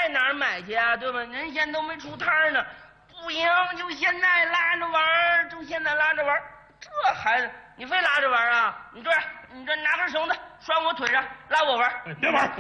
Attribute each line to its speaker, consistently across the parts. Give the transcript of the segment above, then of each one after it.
Speaker 1: 哪儿买去啊？对吧？人现在都没出摊呢，不行，就现在拉着玩儿，就现在拉着玩儿。这孩子，你非拉着玩儿啊？你这拿根绳子拴我腿上，拉我玩儿。
Speaker 2: 别玩儿。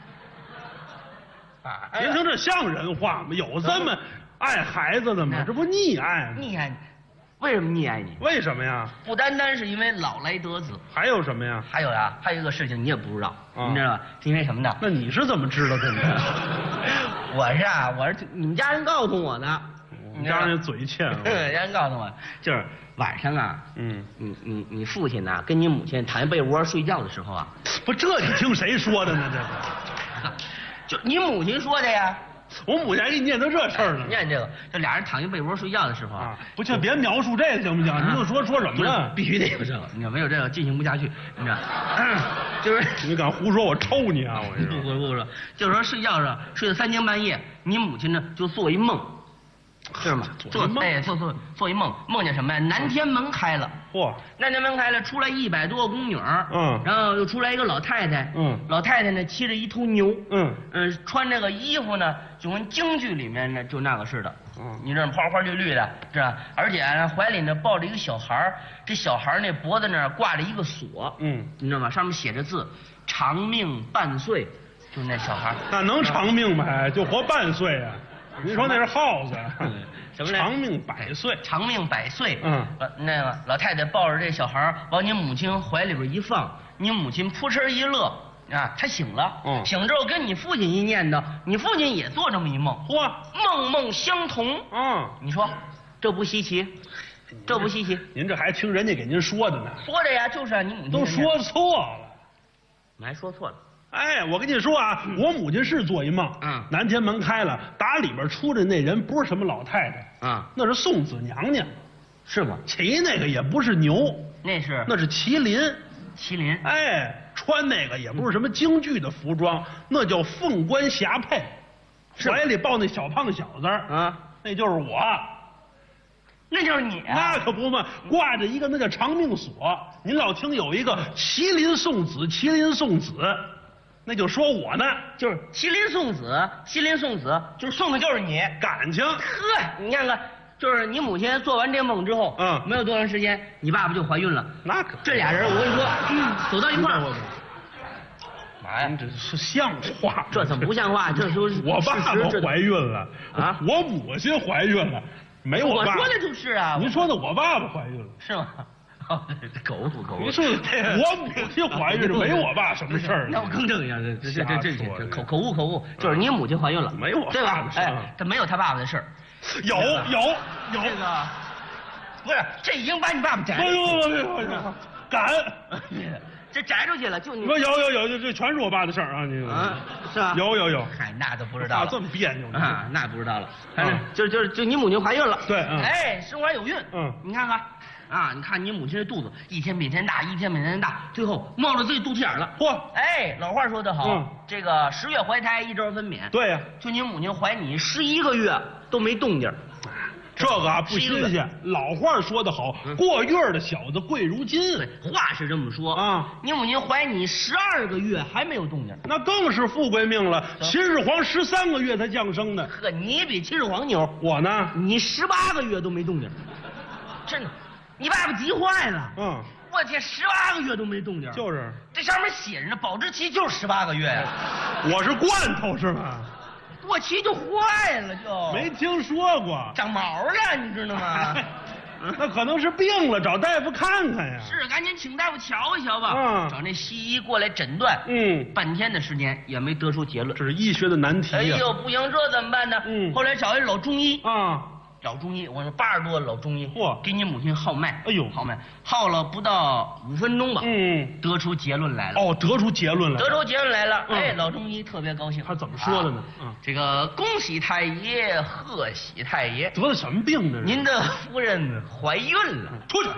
Speaker 1: 啊，
Speaker 2: 您听这像人话吗？有这么爱孩子的吗？这不溺爱吗？
Speaker 1: 溺爱你，为什么溺爱你？
Speaker 2: 为什么呀？
Speaker 1: 不单单是因为老来得子，
Speaker 2: 还有什么呀？
Speaker 1: 还有呀，还有一个事情你也不知道，
Speaker 2: 啊
Speaker 1: 你知道吧？是因为什么呢？
Speaker 2: 那你是怎么知道的呢？
Speaker 1: 我是你们家人告诉我的。
Speaker 2: 你家人嘴欠啊。
Speaker 1: 人家告诉我，就是晚上啊，你父亲呐，跟你母亲躺在被窝睡觉的时候啊，
Speaker 2: 不，这你听谁说的呢？这个，
Speaker 1: 就你母亲说的呀。
Speaker 2: 我母亲还给你念叨这事儿呢。
Speaker 1: 念这个，就俩人躺一被窝睡觉的时候
Speaker 2: 啊，不就别描述这个行不行？你就说什么呢？
Speaker 1: 必须得有这个，你没有这个进行不下去，你知道？就是
Speaker 2: 你敢胡说，我抽你啊！我
Speaker 1: 不，就是说睡觉上睡到3更半夜，你母亲呢就做一梦。是吗？做一梦，梦见什么呀？南天门开了，
Speaker 2: 嚯！
Speaker 1: 南天门开了，出来100多个宫女，然后又出来一个老太太，老太太呢骑着一头牛，穿这个衣服呢就跟京剧里面呢就那个似的，你这花花绿绿的，是吧？而且呢怀里呢抱着一个小孩，这小孩那脖子那儿挂着一个锁，你知道吗？上面写着字“长命半岁”，就那小孩，
Speaker 2: 那能长命吗？就活半岁啊？您说那是耗子，
Speaker 1: 什么来？
Speaker 2: 长命100岁，
Speaker 1: 长命100岁。那个老太太抱着这小孩往你母亲怀里边一放，你母亲扑哧一乐啊，她醒了。醒了之后跟你父亲一念叨，你父亲也做这么一梦。嚯，梦梦相同。你说这不稀奇？这不稀奇？
Speaker 2: 您这还听人家给您说的呢？
Speaker 1: 说的呀，就是啊，你母亲
Speaker 2: 都说错了。
Speaker 1: 你还说错了。
Speaker 2: 哎，我跟你说啊，我母亲是做一梦，南天门开了，打里边出的那人不是什么老太太，那是送子娘娘，
Speaker 1: 是吗？
Speaker 2: 骑那个也不是牛，那是麒麟，
Speaker 1: 麒麟，
Speaker 2: 哎，穿那个也不是什么京剧的服装，那叫凤冠霞帔，怀里抱那小胖小子那就是我。
Speaker 1: 那就是你啊？
Speaker 2: 那可不嘛，挂着一个那叫长命锁。您老听有一个麒麟送子，麒麟送子。那就说我呢，
Speaker 1: 就是麒麟送子，麒麟送子，就是送的就是你，
Speaker 2: 感情。
Speaker 1: 呵，你看看，就是你母亲做完这梦之后，没有多长时间，你爸爸就怀孕了。
Speaker 2: 那可，
Speaker 1: 这俩人我跟你说，走到一块儿。
Speaker 2: 妈呀，这是像话？
Speaker 1: 这怎么不像话？这都是
Speaker 2: 我爸爸怀孕了啊，我母亲怀孕了，没我爸。
Speaker 1: 我说的就是啊，
Speaker 2: 您说的我爸爸怀孕了，
Speaker 1: 是吗？狗误。
Speaker 2: 您说我母亲怀孕了，没我爸什么事儿。
Speaker 1: 那我更正一下，这口误，就是你母亲怀孕了，
Speaker 2: 没我
Speaker 1: 对吧？哎，他没有他爸爸的事儿。
Speaker 2: 有
Speaker 1: 这个，不是，这已经把你爸爸摘。
Speaker 2: 敢。
Speaker 1: 这摘出去了，就你
Speaker 2: 说有，这全是我爸的事儿啊！你
Speaker 1: 是吧？
Speaker 2: 有，
Speaker 1: 嗨，那都不知道了。
Speaker 2: 这么别扭
Speaker 1: 啊？那不知道了。就你母亲怀孕了，
Speaker 2: 对，
Speaker 1: 哎，身怀有孕，你看看，啊，你看你母亲这肚子一天比一天大，一天比一天大，最后冒了自己肚脐眼了。
Speaker 2: 嚯！
Speaker 1: 哎，老话说得好，这个10月怀胎，1朝分娩。
Speaker 2: 对呀，
Speaker 1: 就你母亲怀你11个月都没动静。
Speaker 2: 这个啊不新鲜，老话说得好，过月的小子贵如金。
Speaker 1: 对，话是这么说啊。你母亲怀你12个月还没有动静，
Speaker 2: 那更是富贵命了。秦始皇13个月才降生的。
Speaker 1: 呵，你比秦始皇牛。
Speaker 2: 我呢？
Speaker 1: 你18个月都没动静，真的，你爸爸急坏了。我天，18个月都没动静。
Speaker 2: 就是，
Speaker 1: 这上面写着呢，保质期就是18个月呀。
Speaker 2: 我是罐头是吧？
Speaker 1: 过期就坏了，就
Speaker 2: 没听说过
Speaker 1: 长毛了，你知道吗？
Speaker 2: 那可能是病了，找大夫看看呀。
Speaker 1: 是，赶紧请大夫瞧一瞧吧。找那西医过来诊断。半天的时间也没得出结论，
Speaker 2: 这是医学的难题。
Speaker 1: 哎呦，不行，这怎么办呢？后来找一老中医
Speaker 2: 啊。
Speaker 1: 老中医，我说80多老中医，
Speaker 2: 嚯，
Speaker 1: 给你母亲号脉，
Speaker 2: 哎呦，
Speaker 1: 号脉，号了不到5分钟吧，得出结论来了。
Speaker 2: 哦，得出结论来了。
Speaker 1: 哎，老中医特别高兴。
Speaker 2: 他怎么说的呢？
Speaker 1: 这个恭喜太爷，贺喜太爷。
Speaker 2: 得了什么病呢？
Speaker 1: 您的夫人怀孕了。
Speaker 2: 出去。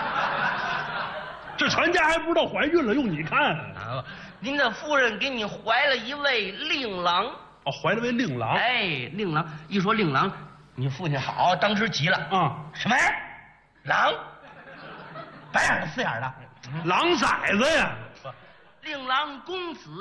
Speaker 2: 这全家还不知道怀孕了，用你看啊？
Speaker 1: 您的夫人给你怀了一位令郎。
Speaker 2: 哦，怀了位令郎。
Speaker 1: 哎，令郎，一说令郎。你父亲好，当时急了什么狼？白眼的4眼的，
Speaker 2: 狼崽子呀！
Speaker 1: 令郎公子。